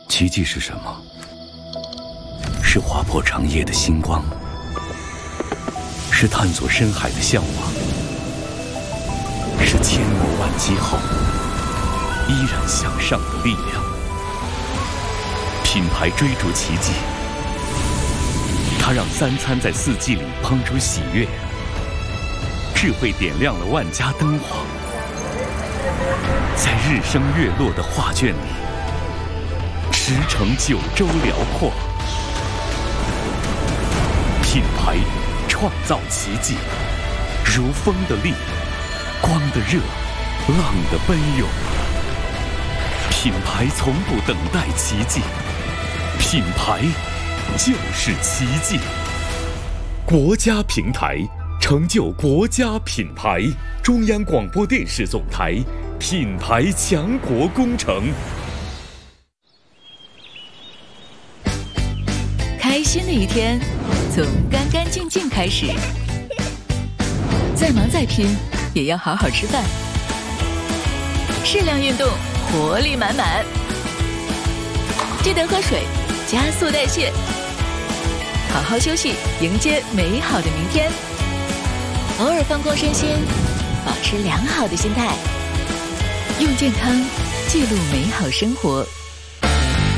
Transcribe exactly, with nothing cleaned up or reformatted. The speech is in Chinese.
奇迹是什么？是划破长夜的星光，是探索深海的向往，是千磨万击后依然向上的力量。品牌追逐奇迹，它让三餐在四季里烹出喜悦，智慧点亮了万家灯火，在日升月落的画卷里驰骋九州辽阔。品牌创造奇迹，如风的力，光的热，浪的奔涌。品牌从不等待奇迹，品牌就是奇迹。国家平台，成就国家品牌。中央广播电视总台品牌强国工程。 开心的一天从干干净净开始，再忙再拼也要好好吃饭，适量运动，活力满满。记得喝水，加速代谢，好好休息，迎接美好的明天。偶尔放空身心，保持良好的心态，用健康记录美好生活。